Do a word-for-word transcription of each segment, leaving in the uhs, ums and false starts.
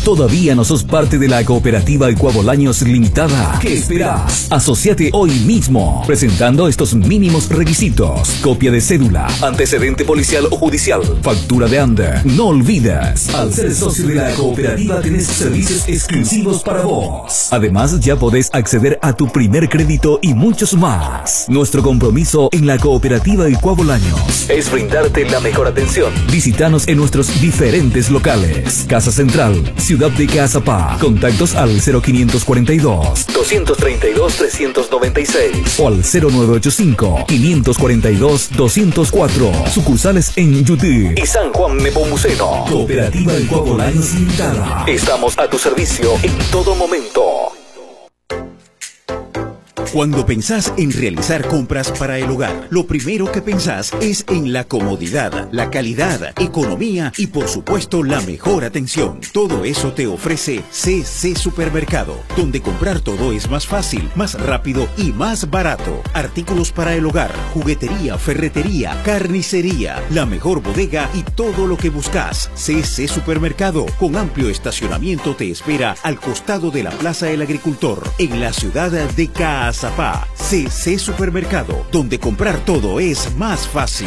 ¿Todavía no sos parte de la cooperativa Ecuabolaños Limitada? ¿Qué esperás? Asociate hoy mismo, presentando estos mínimos requisitos: copia de cédula, antecedente policial o judicial, factura de ANDE. No olvides, al ser socio de la cooperativa tenés servicios exclusivos para vos. Además, ya podés acceder a tu primer crédito y muchos más. Nuestro compromiso en la cooperativa Ecuabolaños es brindarte la mejor atención. Visítanos en nuestros diferentes locales. Casa Central, Ciudad de Caazapá. Contactos al cero quinientos cuarenta y dos, doscientos treinta y dos, trescientos noventa y seis o al cero nueve ochenta y cinco, quinientos cuarenta y dos, doscientos cuatro. Sucursales en Yutí y San Juan Nepomuceno. Cooperativa Ecuabolaños Limitada. Estamos a tu servicio en todo momento. Cuando pensás en realizar compras para el hogar, lo primero que pensás es en la comodidad, la calidad, economía y por supuesto la mejor atención. Todo eso te ofrece C C Supermercado, donde comprar todo es más fácil, más rápido y más barato. Artículos para el hogar, juguetería, ferretería, carnicería, la mejor bodega y todo lo que buscas. C C Supermercado, con amplio estacionamiento, te espera al costado de la Plaza del Agricultor, en la ciudad de Caazapá. C C Supermercado, donde comprar todo es más fácil.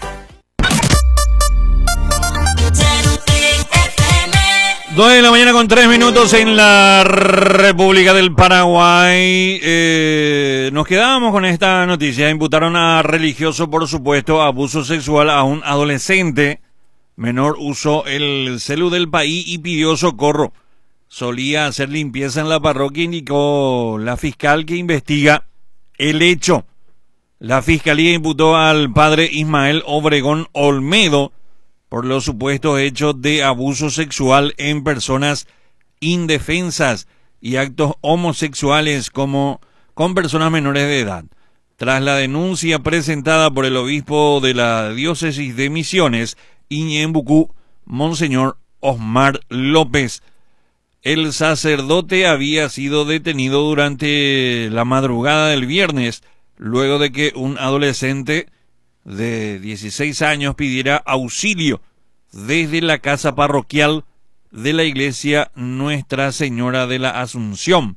dos de la mañana con tres minutos en la República del Paraguay. Eh, nos quedábamos con esta noticia. Imputaron a religioso, por supuesto, abuso sexual a un adolescente. Menor usó el celu del país y pidió socorro. Solía hacer limpieza en la parroquia, indicó la fiscal que investiga el hecho. La fiscalía imputó al padre Ismael Obregón Olmedo por los supuestos hechos de abuso sexual en personas indefensas y actos homosexuales como con personas menores de edad. Tras la denuncia presentada por el obispo de la diócesis de Misiones, Iñembucú, Monseñor Osmar López, el sacerdote había sido detenido durante la madrugada del viernes, luego de que un adolescente de dieciséis años pidiera auxilio desde la casa parroquial de la iglesia Nuestra Señora de la Asunción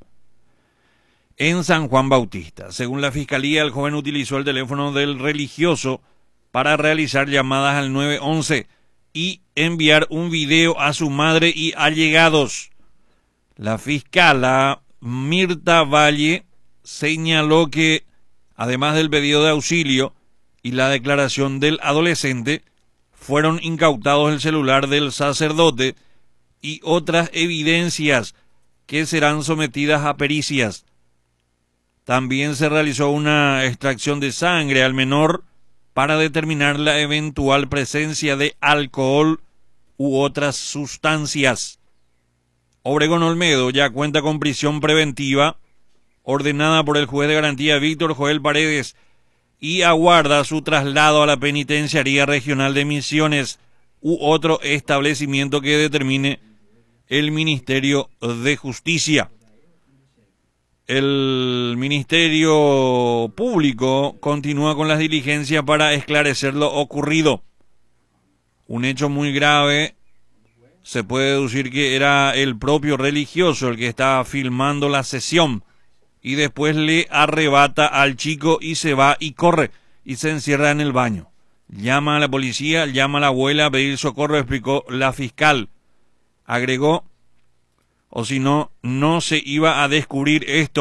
en San Juan Bautista. Según la fiscalía, el joven utilizó el teléfono del religioso para realizar llamadas al nueve once y enviar un video a su madre y allegados. La fiscala Mirta Valle señaló que, además del pedido de auxilio y la declaración del adolescente, fueron incautados el celular del sacerdote y otras evidencias que serán sometidas a pericias. También se realizó una extracción de sangre al menor para determinar la eventual presencia de alcohol u otras sustancias. Obregón Olmedo ya cuenta con prisión preventiva ordenada por el juez de garantía Víctor Joel Paredes y aguarda su traslado a la Penitenciaría Regional de Misiones u otro establecimiento que determine el Ministerio de Justicia. El Ministerio Público continúa con las diligencias para esclarecer lo ocurrido. Un hecho muy grave. Se puede deducir que era el propio religioso el que estaba filmando la sesión y después le arrebata al chico y se va y corre y se encierra en el baño. Llama a la policía, llama a la abuela a pedir socorro, explicó la fiscal. Agregó, o si no, no se iba a descubrir esto.